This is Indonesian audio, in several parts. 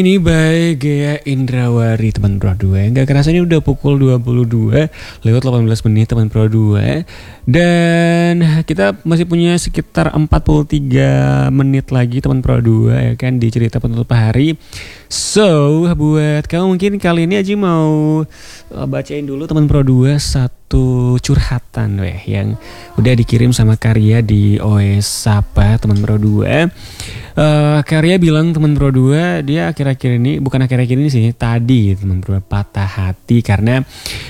Ini by Gea Indrawari teman Pro 2. Gak kerasa ini udah pukul 22 lewat 18 menit teman Pro 2. Dan kita masih punya sekitar 43 menit lagi teman Pro 2 ya kan di cerita penutup hari. So buat kamu mungkin kali ini Aji mau bacain dulu teman Pro 2 satu curhatan yang udah dikirim sama Karya di OS Sapa teman Pro 2. Karya bilang teman Pro 2 dia akhir-akhir ini, bukan akhir-akhir ini sih, tadi teman Pro patah hati karena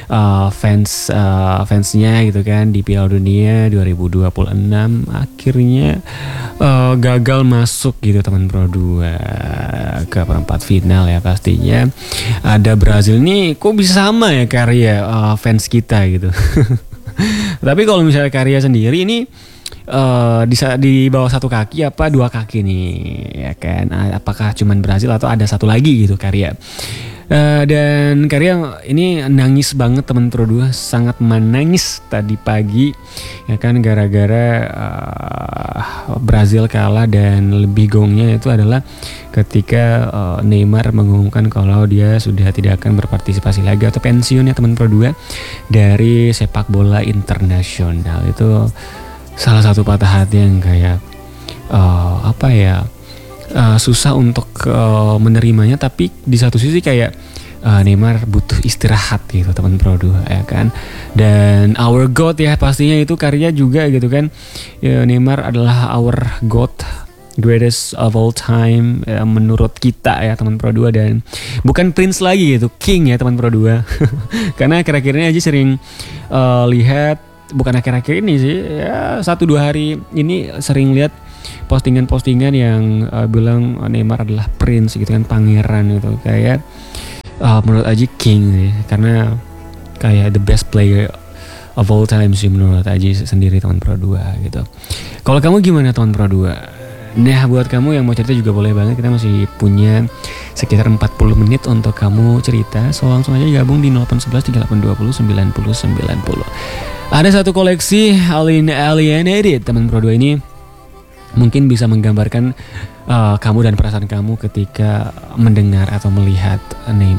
fansnya gitu kan di Piala Dunia 2026 akhirnya gagal masuk gitu teman Pro 2 ke perempat final ya pastinya. Ada Brazil nih, kok bisa sama ya Karya fans kita gitu. Tapi kalau misalnya Karya sendiri ini di bawah satu kaki apa dua kaki nih ya kan, apakah cuman Brazil atau ada satu lagi gitu Karya. Dan Karya ini nangis banget teman Pro 2, sangat menangis tadi pagi ya kan gara-gara Brazil kalah. Dan lebih gongnya itu adalah ketika Neymar mengumumkan kalau dia sudah tidak akan berpartisipasi lagi atau pensiun ya teman Pro 2 dari sepak bola internasional. Itu salah satu patah hati yang kayak susah untuk menerimanya, tapi di satu sisi kayak Neymar butuh istirahat gitu teman Pro 2 ya kan. Dan our God ya pastinya itu Karya juga gitu kan ya, Neymar adalah our God, greatest of all time ya, menurut kita ya teman Pro 2. Dan bukan Prince lagi gitu, King ya teman Pro 2. Karena akhir-akhir ini aja sering lihat, bukan akhir-akhir ini sih ya, 1-2 hari ini sering lihat postingan-postingan yang bilang Neymar adalah Prince gitu kan, pangeran gitu. Kayak menurut Aji King sih, karena kayak the best player of all time sih menurut Aji sendiri teman Pro 2 gitu. Kalau kamu gimana teman Pro 2? Nah buat kamu yang mau cerita juga boleh banget, kita masih punya sekitar 40 menit untuk kamu cerita. So langsung aja gabung di 0811 3820 9090. Ada satu koleksi Alienated teman Pro 2 ini mungkin bisa menggambarkan kamu dan perasaan kamu ketika mendengar atau melihat Neymar.